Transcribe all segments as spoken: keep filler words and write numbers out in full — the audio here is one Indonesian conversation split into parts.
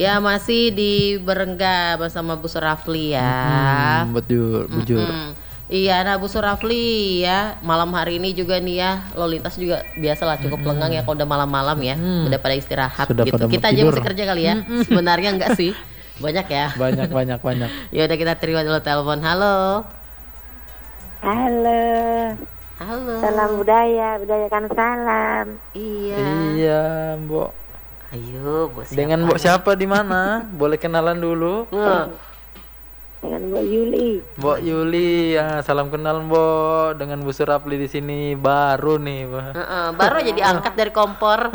Ya masih di Berengga bersama Bu Surafli ya. Hmm, betul, bujur. Mm-mm. Iya, nah Bu Surafli ya, malam hari ini juga nih ya, lalu lintas juga biasalah cukup Mm-mm. lengang ya kalau udah malam-malam ya, Mm. udah pada istirahat Sudah gitu. pada mau Kita aja tidur. masih kerja kali ya. Mm-mm. Sebenarnya enggak sih. Banyak ya. Banyak banyak banyak. Ya udah kita terima dulu telepon. Halo. Halo, Halo. salam budaya, budayakan salam. Iya. Iya, Mbok. Ayo, Bu siapa? Dengan Mbok siapa di mana? Boleh kenalan dulu. Nge. Dengan Bu Yuli. Mbok Yuli, ya, salam kenal Mbok. Dengan Bu Surapli di sini baru nih, Mbak. Heeh, baru aja diangkat dari kompor.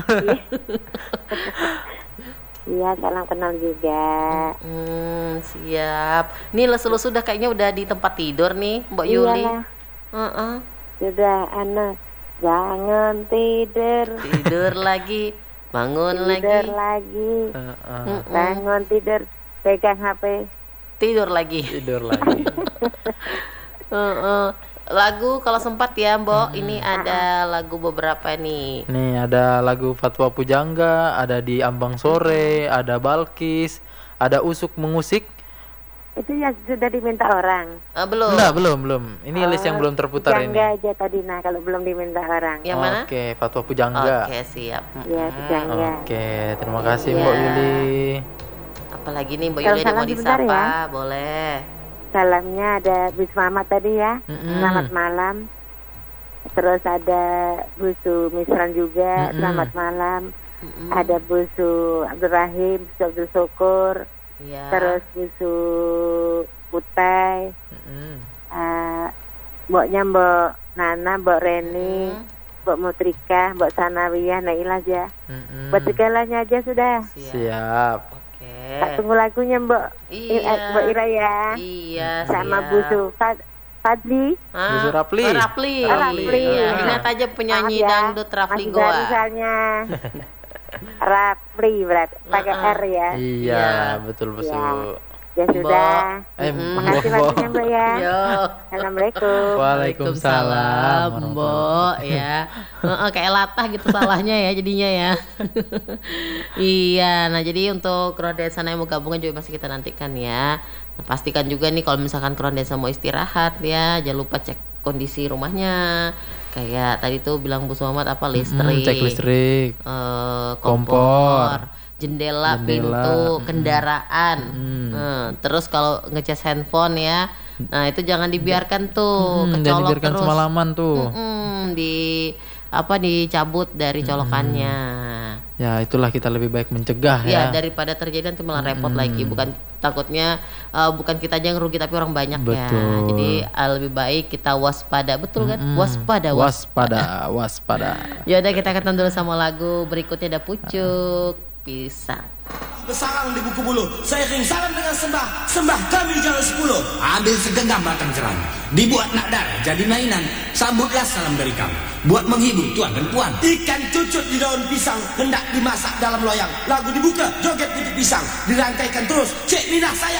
Iya, salam kenal juga. Hmm, siap. Nih lesu-lesu sudah kayaknya udah di tempat tidur nih, Mbak Yuli. Iyalah, Heeh. sudah anak. Jangan tidur. Tidur lagi, bangun Tidur lagi, lagi. Heeh. Mm-mm. Bangun tidur. Pegang H P. tidur lagi. Tidur lagi. Heeh. Lagu kalau sempat ya, Mbok, ini ada lagu beberapa nih. Nih ada lagu Fatwa Pujangga, ada Di Ambang Sore, ada Balkis, ada Usuk Mengusik. Itu yang sudah diminta orang. Eh, belum. Enggak, belum, belum. Ini list yang Oh, belum terputar ini. Jangga aja tadi nah kalau belum diminta orang. Yang mana? Oke, Fatwa Pujangga. Oke, siap. Ya, Mm-mm. Jangga. Oke, terima kasih Iya. Mbok Yuli. Apalagi nih Mbak Kalau Yuli ada salam mau sebentar disapa? ya. Boleh. Salamnya ada Bu Mamat tadi ya. Mm-mm. Selamat malam. Terus ada Bu Su Misran juga. Mm-mm. Selamat malam. Mm-mm. Ada Bu Su Abdul Rahim, Bu Su Abdul Syukur. Iya. Terus Bu Su Putai. Mm-mm. Uh, Mboknya Mbok Nana, Mbok Reni, Mm. Mbok Mutrika, Mbok Sanawiyah, Nailah aja. Mm-mm. Buat segalanya aja sudah. Siap. Siap. Oke. Tak tunggu lagunya Mbok. Iya. Eh, Mbok Ira ya. Iya, Sama siap. Bu Su Fad- Fadli. Ah, Bu Surapli. oh, Rapli. Oh, Rapli. Iya, Ah. ingat aja penyanyi Maaf ya, dangdut Rapli masih baru Goa. soalnya. Rapli berarti pakai Uh-uh. R ya. Iya, Iya. betul Iya. betul. Ya sudah. Eh, Mm-mm. Makasih Mbok. waktunya Mbak ya. Yo. Assalamualaikum. Waalaikumsalam Mbok ya. Heeh, kayak latah gitu salahnya ya jadinya ya. Iya, nah jadi untuk Kron Desa yang mau gabungan juga masih kita nantikan ya. Nah, pastikan juga nih kalau misalkan Kron Desa mau istirahat ya, jangan lupa cek kondisi rumahnya. Kayak tadi tuh bilang Bu Muhammad apa listrik, Mm, cek listrik. eh, Kompor. kompor, jendela, Jendela, pintu, mm-mm. kendaraan. Mm. Eh, terus kalau ngecas handphone ya, nah itu jangan dibiarkan tuh Hmm, dan kecolok dibiarkan terus. semalaman tuh. Mm-mm, di apa dicabut dari colokannya. Ya, itulah kita lebih baik mencegah Ya ya. daripada terjadi nanti malah repot Mm-mm. lagi. Bukan takutnya eh, bukan kita aja yang rugi tapi orang banyak ya. Betul. Jadi eh, lebih baik kita waspada, betul kan? Mm-mm. Waspada, waspada. waspada, waspada. Ya udah kita ketan dulu sama lagu berikutnya ada Pucuk Pisang. Bersarang di buku bulu, seiring salam dengan sembah, sembah kami jalan sepuluh. Ambil segenggam batang cerang, dibuat nak darah jadi mainan. Sambutlah salam dari kami, buat menghibur tuan dan puan. Ikan cucut di daun pisang, hendak dimasak dalam loyang. Lagu dibuka, joget putih pisang, dirangkaikan terus, cek minah saya.